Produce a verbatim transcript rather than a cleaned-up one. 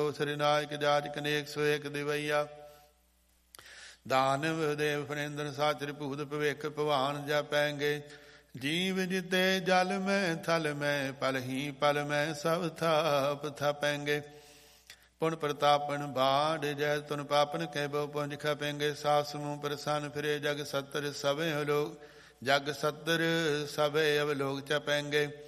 ਸੋ ਸ੍ਰੀ ਨਾਇਕ ਜਾਜ ਕਨੇਕ ਸੋ ਏਕ ਦਿਵਈਆ। ਦਾਨਵ ਦੇਵ ਫਰੇਂਦਰ ਸਾਚਰ ਭੂਤ ਭਵਿਖ ਭਵਾਨ ਜਪੈਂਗੇ। ਜੀਵ ਜਿਤੇ ਜਲ ਮੈਂ ਥਲ ਮੈਂ ਪਲ ਹੀ ਪਲ ਮੈਂ ਸਭ ਥਾਪ ਥਾਪੈਂਗੇ। ਪੁਨ ਪ੍ਰਤਾਪਨ ਬਾੜ ਜੈ ਤੁਨ ਪਾਪਨ ਕਹਿ ਬਹੁ ਪੁੰਜ ਖਪੈਂਗੇ। ਸਾਸ ਸਮੂਹ ਪ੍ਰਸੰਨ ਫਿਰੇ ਜਗ ਸੱਤਰ ਸਭੇ ਲੋਕ ਜਗ ਸੱਤਰ ਸਭੇ ਅਵਲੋਕ ਚਪੈਂਗੇ।